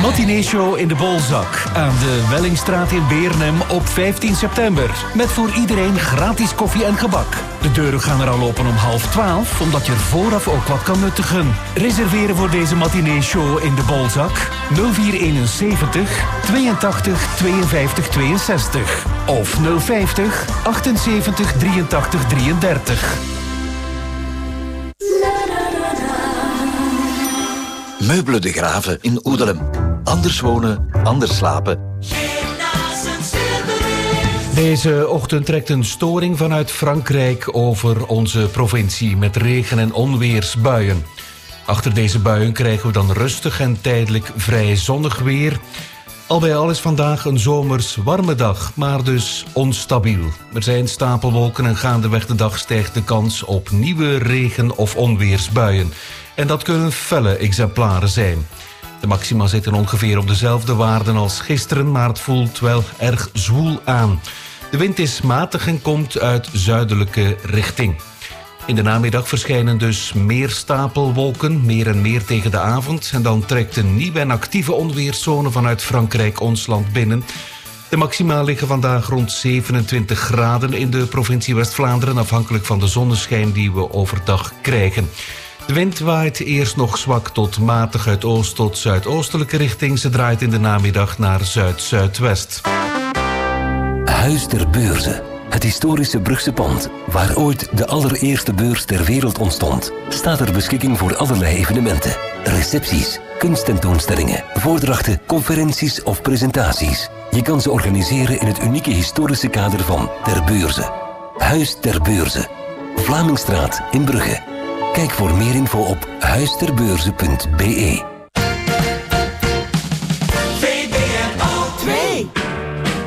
Matineeshow in de Bolzak aan de Wellingstraat in Beernem op 15 september. Met voor iedereen gratis koffie en gebak. De deuren gaan er al open om 11:30, omdat je er vooraf ook wat kan nuttigen. Reserveren voor deze Matineeshow in de Bolzak 0471 82 52 62 of 050 78 83 33. Meubelen de Graven in Oedelem. Anders wonen, anders slapen. Deze ochtend trekt een storing vanuit Frankrijk over onze provincie met regen- en onweersbuien. Achter deze buien krijgen we dan rustig en tijdelijk vrij zonnig weer. Al bij al is vandaag een zomers warme dag, maar dus onstabiel. Er zijn stapelwolken en gaandeweg de dag stijgt de kans op nieuwe regen- of onweersbuien. En dat kunnen felle exemplaren zijn. De maxima zitten ongeveer op dezelfde waarden als gisteren, maar het voelt wel erg zwoel aan. De wind is matig en komt uit zuidelijke richting. In de namiddag verschijnen dus meer stapelwolken, meer en meer tegen de avond. En dan trekt een nieuwe en actieve onweerszone vanuit Frankrijk ons land binnen. De maxima liggen vandaag rond 27 graden in de provincie West-Vlaanderen, afhankelijk van de zonneschijn die we overdag krijgen. De wind waait eerst nog zwak tot matig uit oost tot zuidoostelijke richting. Ze draait in de namiddag naar zuid-zuidwest. Huis ter Beurze. Het historische Brugse pand, waar ooit de allereerste beurs ter wereld ontstond, staat ter beschikking voor allerlei evenementen. Recepties, kunsttentoonstellingen, voordrachten, conferenties of presentaties. Je kan ze organiseren in het unieke historische kader van Ter Beurze. Huis ter Beurze. Vlamingstraat in Brugge. Kijk voor meer info op huisterbeurze.be.